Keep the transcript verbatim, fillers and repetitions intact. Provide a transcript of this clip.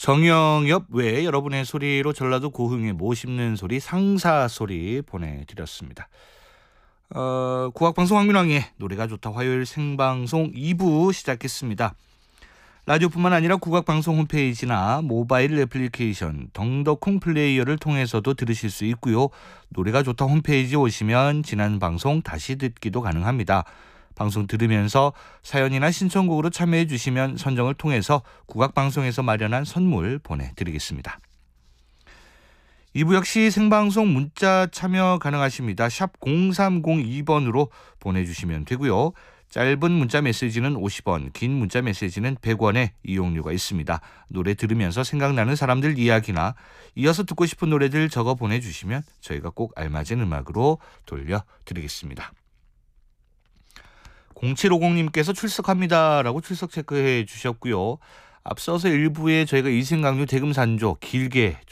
정영엽 외에 여러분의 소리로 전라도 고흥의 모 씹는 소리 상사 소리 보내드렸습니다. 어, 국악방송 황민왕의 노래가 좋다 화요일 생방송 이 부 시작했습니다. 라디오뿐만 아니라 국악방송 홈페이지나 모바일 애플리케이션 덩더콩 플레이어를 통해서도 들으실 수 있고요. 노래가 좋다 홈페이지 오시면 지난 방송 다시 듣기도 가능합니다. 방송 들으면서 사연이나 신청곡으로 참여해 주시면 선정을 통해서 국악방송에서 마련한 선물 보내드리겠습니다. 이 부 역시 생방송 문자 참여 가능하십니다. 샵 공삼공이 번으로 보내주시면 되고요. 짧은 문자 메시지는 오십 원, 긴 문자 메시지는 백 원의 이용료가 있습니다. 노래 들으면서 생각나는 사람들 이야기나 이어서 듣고 싶은 노래들 적어 보내주시면 저희가 꼭 알맞은 음악으로 돌려드리겠습니다. 공칠오공님께서 출석합니다 라고 출석 체크해 주셨고요. 앞서서 일 부에 저희가 이승강류 대금산조 길게